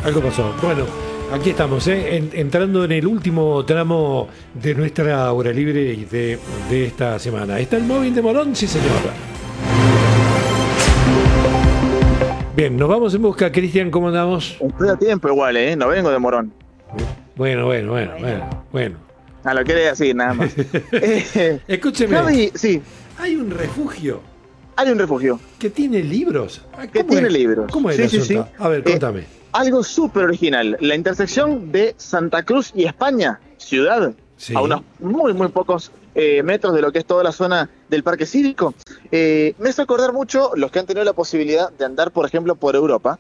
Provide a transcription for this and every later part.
Algo pasó. Bueno, aquí estamos, entrando en el último tramo de nuestra hora libre de esta semana. ¿Está el móvil de Morón? Sí, señor. Bien, nos vamos en busca. Cristian, ¿cómo andamos? Estoy a tiempo igual, no vengo de Morón. Bueno. A lo quería decir, nada más. Escúcheme. Javi, sí. Hay un refugio. Hay un refugio. ¿Que tiene libros? ¿Qué tiene libros? ¿Cómo es el asunto? Sí. A ver, contame. Algo súper original. La intersección de Santa Cruz y España, ciudad, Sí. a unos muy pocos metros de lo que es toda la zona del Parque Cívico. Me hace acordar mucho los que han tenido la posibilidad de andar, por ejemplo, por Europa,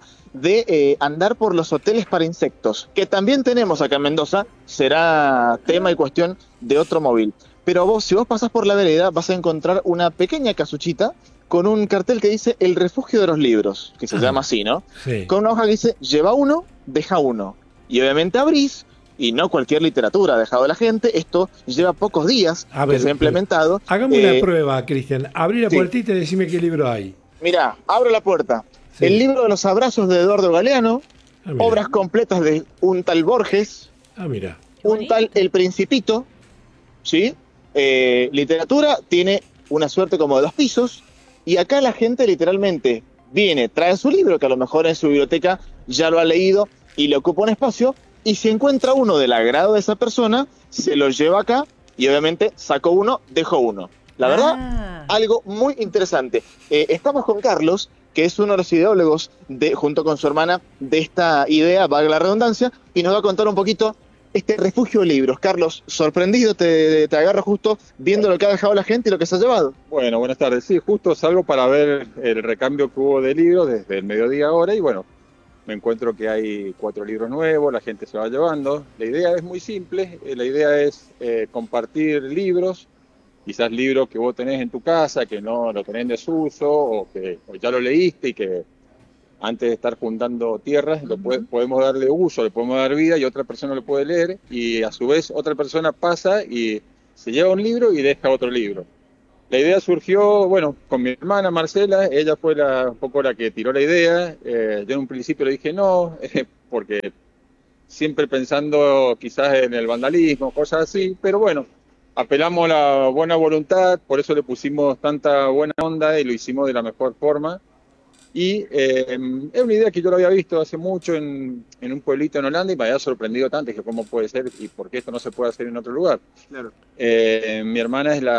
de andar por los hoteles para insectos, que también tenemos acá en Mendoza. Será tema y cuestión de otro móvil. Pero si vos pasás por la vereda, vas a encontrar una pequeña casuchita con un cartel que dice El Refugio de los Libros, que se llama así, ¿no? Sí. Con una hoja que dice, lleva uno, deja uno. Y obviamente abrís, y no cualquier literatura ha dejado la gente, esto lleva pocos días que se ha implementado. Hagamos una prueba, Cristian. Abrí la puertita y decime qué libro hay. Mirá, abro la puerta. Sí. El libro de los abrazos de Eduardo Galeano, obras completas de un tal Borges, mira. un tal El Principito, ¿sí? Literatura tiene una suerte como de 2 pisos, y acá la gente literalmente viene, trae su libro, que a lo mejor en su biblioteca ya lo ha leído y le ocupa un espacio, y si encuentra uno del agrado de esa persona, se lo lleva acá y obviamente sacó uno, dejó uno. La verdad, algo muy interesante. Estamos con Carlos, que es uno de los ideólogos, junto con su hermana, de esta idea, valga la redundancia, y nos va a contar un poquito este refugio de libros. Carlos, sorprendido, te agarro justo viendo lo que ha dejado la gente y lo que se ha llevado. Bueno, buenas tardes. Sí, justo salgo para ver el recambio que hubo de libros desde el mediodía ahora y bueno, me encuentro que hay 4 libros nuevos, la gente se va llevando. La idea es muy simple, la idea es compartir libros, quizás libros que vos tenés en tu casa, que no lo tenés en desuso o ya lo leíste y que antes de estar juntando tierras, podemos darle uso, le podemos dar vida y otra persona lo puede leer y a su vez otra persona pasa y se lleva un libro y deja otro libro. La idea surgió, bueno, con mi hermana Marcela, ella fue un poco la que tiró la idea. Yo en un principio le dije no, porque siempre pensando quizás en el vandalismo, cosas así, pero bueno, apelamos a la buena voluntad, por eso le pusimos tanta buena onda y lo hicimos de la mejor forma. Y es una idea que yo lo había visto hace mucho en un pueblito en Holanda y me había sorprendido tanto, que cómo puede ser y por qué esto no se puede hacer en otro lugar. Claro. Mi hermana es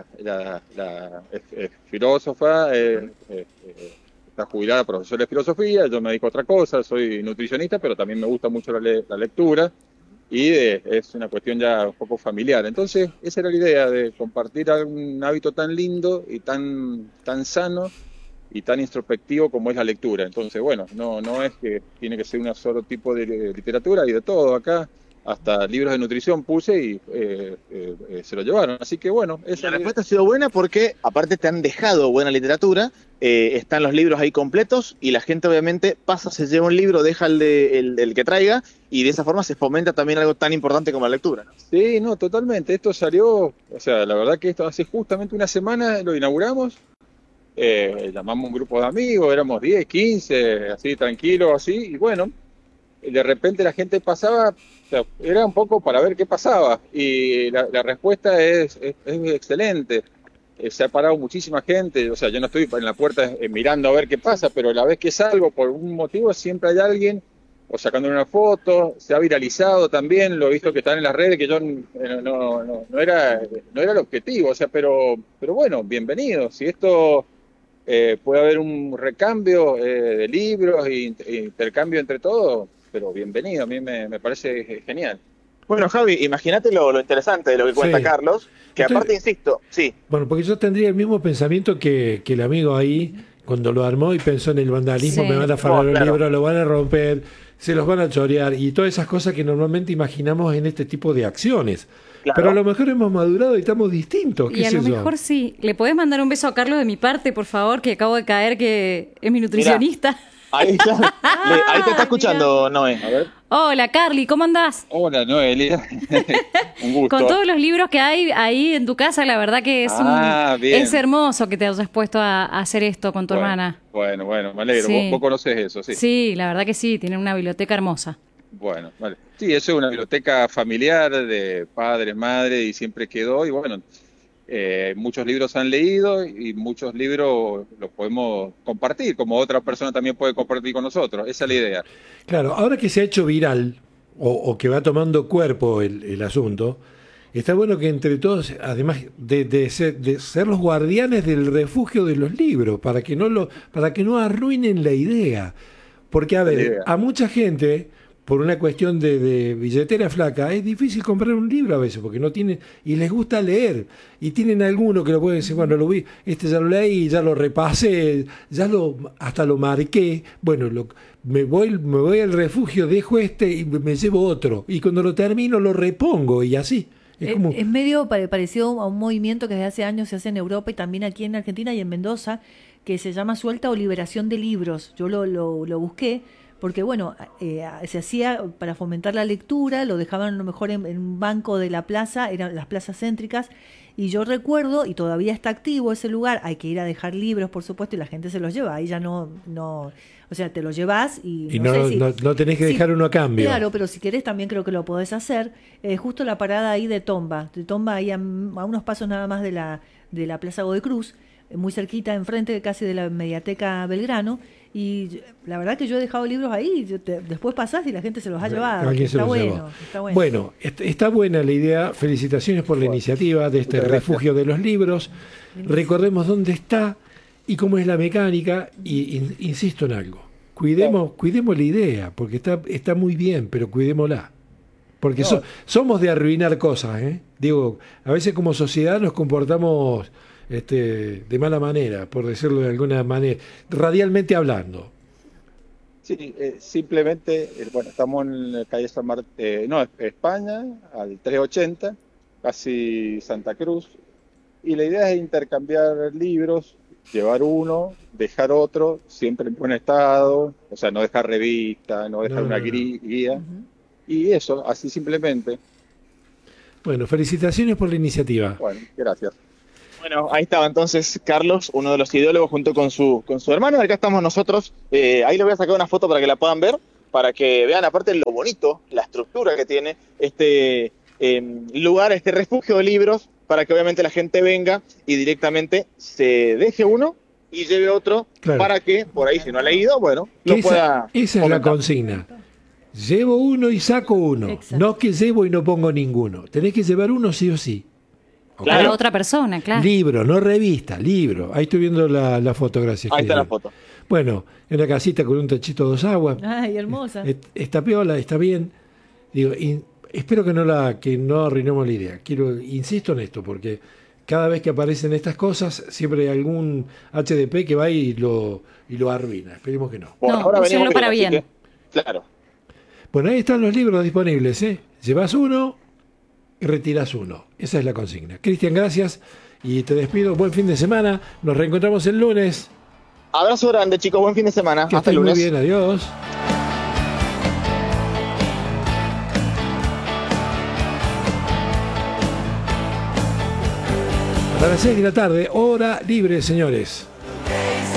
es filósofa, está jubilada, profesora de filosofía, yo me dedico a otra cosa, soy nutricionista, pero también me gusta mucho la lectura y es una cuestión ya un poco familiar. Entonces esa era la idea, de compartir un hábito tan lindo y tan sano y tan introspectivo como es la lectura. Entonces, bueno, no es que tiene que ser un solo tipo de literatura, hay de todo acá, hasta libros de nutrición puse y se lo llevaron. Así que bueno, la respuesta ha sido buena porque aparte te han dejado buena literatura, están los libros ahí completos y la gente obviamente pasa, se lleva un libro, deja el que traiga y de esa forma se fomenta también algo tan importante como la lectura, ¿no? Sí, no, totalmente. Esto salió, o sea, la verdad que esto hace justamente una semana lo inauguramos. Llamamos un grupo de amigos, éramos 10, 15, así tranquilos, así, y bueno, de repente la gente pasaba, o sea, era un poco para ver qué pasaba, y la respuesta es excelente. Se ha parado muchísima gente, o sea, yo no estoy en la puerta mirando a ver qué pasa, pero la vez que salgo, por un motivo, siempre hay alguien, o sacando una foto, se ha viralizado también, lo he visto que están en las redes, que yo no era el objetivo, o sea, pero bueno, bienvenido, si esto... puede haber un recambio de libros e intercambio entre todos, pero bienvenido, a mí me parece genial. Bueno, Javi, imagínate lo interesante de lo que cuenta Carlos, que aparte, insisto, sí. Bueno, porque yo tendría el mismo pensamiento que el amigo ahí, cuando lo armó y pensó en el vandalismo, me van a afanar los libros, lo van a romper, se los van a chorear, y todas esas cosas que normalmente imaginamos en este tipo de acciones. Claro. Pero a lo mejor hemos madurado y estamos distintos. Y a lo mejor sí. ¿Le podés mandar un beso a Carlos de mi parte, por favor? Que acabo de caer, que es mi nutricionista. Mirá, ahí te está escuchando, Noé. A ver. Hola, Carly, ¿cómo andás? Hola, Noelia. Un gusto. Con todos los libros que hay ahí en tu casa, la verdad que es hermoso que te hayas puesto a hacer esto con tu hermana. Bueno, me alegro. Sí. ¿Vos conocés eso? Sí. Sí, la verdad que sí, tienen una biblioteca hermosa. Bueno, vale. Sí, eso es una biblioteca familiar de padres, madres, y siempre quedó. Y bueno, muchos libros han leído y muchos libros los podemos compartir, como otra persona también puede compartir con nosotros. Esa es la idea. Claro, ahora que se ha hecho viral o que va tomando cuerpo el asunto, está bueno que entre todos, además de ser los guardianes del refugio de los libros, para que no arruinen la idea. Porque, a ver, a mucha gente, por una cuestión de billetera flaca, es difícil comprar un libro a veces, porque no tienen, y les gusta leer, y tienen alguno que lo pueden decir, bueno, lo vi, ya lo leí, ya lo repasé, hasta lo marqué, bueno, me voy al refugio, dejo y me llevo otro, y cuando lo termino lo repongo, y así. Es medio parecido a un movimiento que desde hace años se hace en Europa y también aquí en Argentina y en Mendoza, que se llama Suelta o Liberación de Libros. Yo lo busqué porque, bueno, se hacía para fomentar la lectura, lo dejaban a lo mejor en un banco de la plaza, eran las plazas céntricas, y yo recuerdo, y todavía está activo ese lugar, hay que ir a dejar libros, por supuesto, y la gente se los lleva, ahí ya no o sea, te los llevas y no tenés que dejar uno a cambio. Claro, pero si querés también creo que lo podés hacer. Justo la parada ahí de Tomba ahí a unos pasos nada más de la Plaza Godoy Cruz, muy cerquita, enfrente casi de la Mediateca Belgrano, y la verdad que yo he dejado libros ahí, después pasás y la gente se los ha llevado. Está bueno. Bueno, está buena la idea, felicitaciones por la iniciativa de este refugio de los libros. Recordemos dónde está y cómo es la mecánica, y insisto en algo, cuidemos la idea, porque está muy bien, pero cuidémosla. Porque somos de arruinar cosas, ¿eh? Digo, a veces como sociedad nos comportamos de mala manera, por decirlo de alguna manera, radialmente hablando. Sí, simplemente, bueno, estamos en la calle San Martín, España, al 380, casi Santa Cruz, y la idea es intercambiar libros, llevar uno, dejar otro, siempre en buen estado, o sea, no dejar revista, no dejar una guía, y eso, así simplemente. Bueno, felicitaciones por la iniciativa. Bueno, gracias. Bueno, ahí estaba entonces Carlos, uno de los ideólogos, junto con su hermano. Acá estamos nosotros. Ahí le voy a sacar una foto para que la puedan ver, para que vean aparte lo bonito, la estructura que tiene este lugar, este refugio de libros, para que obviamente la gente venga y directamente se deje uno y lleve otro, claro, para que por ahí, si no ha leído, bueno, lo pueda Esa es la consigna. Llevo uno y saco uno. Exacto. No que llevo y no pongo ninguno. Tenés que llevar uno sí o sí. ¿Okay? Claro, otra persona, claro. Libro, no revista, libro. Ahí estoy viendo la foto, gracias. Ahí está la foto. Bueno, en una casita con un techito de 2 aguas. Ay, hermosa. Está piola, está bien. Digo, espero que no arruinemos la idea. Insisto en esto, porque cada vez que aparecen estas cosas, siempre hay algún HDP que va y lo arruina. Esperemos que no. Bueno, ahora venimos para bien. Claro. Bueno, ahí están los libros disponibles, ¿eh? Llevas uno y retiras uno. Esa es la consigna. Cristian, gracias y te despido. Buen fin de semana. Nos reencontramos el lunes. Abrazo grande, chicos. Buen fin de semana. Que hasta el lunes. Muy bien, adiós. A las 6 de la tarde, hora libre, señores.